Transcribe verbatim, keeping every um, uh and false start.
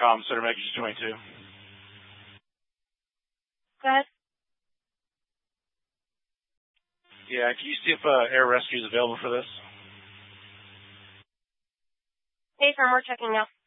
com, Center Message twenty-two. Go ahead. Yeah, can you see if uh, air rescue is available for this? Hey, firm, we're checking now.